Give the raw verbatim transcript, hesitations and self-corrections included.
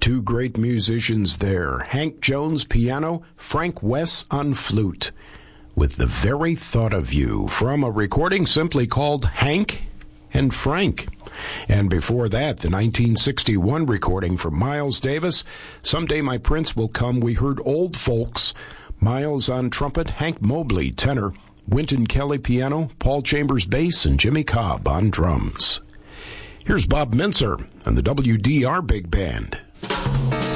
Two great musicians there, Hank Jones piano, Frank Wess on flute, with The Very Thought of You, from a recording simply called Hank and Frank. And before that, the nineteen sixty-one recording from Miles Davis, Someday My Prince Will Come. We heard Old Folks, Miles on trumpet, Hank Mobley tenor, Wynton Kelly piano, Paul Chambers bass, and Jimmy Cobb on drums. Here's Bob Mintzer and the W D R Big Band.